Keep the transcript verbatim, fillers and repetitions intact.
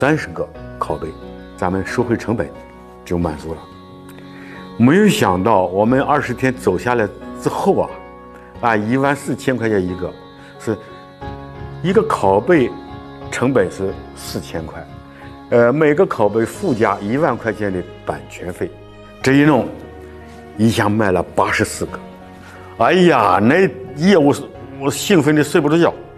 三十个拷贝，咱们收回成本就满足了。没有想到我们二十天走下来之后啊，啊，一万四千块钱一个，是一个拷贝成本是四千块，呃，每个拷贝附加一万块钱的版权费，这一弄，一下卖了八十四个，哎呀，那业务我兴奋的睡不着觉。